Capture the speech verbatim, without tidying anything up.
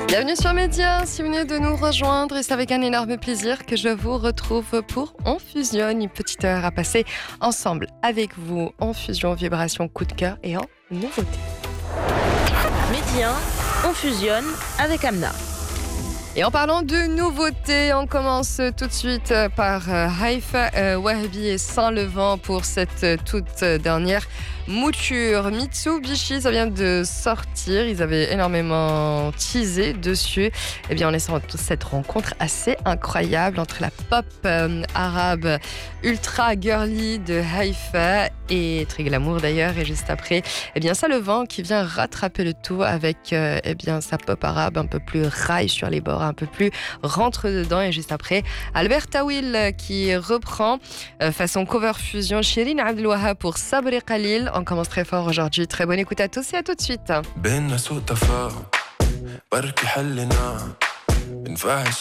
Bienvenue sur Média, si vous venez de nous rejoindre, et c'est avec un énorme plaisir que je vous retrouve pour On Fusionne, une petite heure à passer ensemble avec vous en fusion, vibration, coup de cœur et en nouveauté. Média, On Fusionne avec Amna. Et en parlant de nouveautés, on commence tout de suite par Haïfa, euh, Wahbi et Saint-Levant pour cette toute dernière mouture. Mitsubishi, ça vient de sortir. Ils avaient énormément teasé dessus. Eh bien, on est sur cette rencontre assez incroyable entre la pop euh, arabe ultra girly de Haïfa et très glamour d'ailleurs. Et juste après, eh bien, Saint-Levant qui vient rattraper le tout avec euh, eh bien, sa pop arabe un peu plus raille sur les bords, un peu plus rentre dedans. Et juste après, Albert Tawil qui reprend euh, façon cover fusion Shirin Abdelwahab pour Sabri Khalil. On commence très fort aujourd'hui. Très bonne écoute à tous et à tout de suite.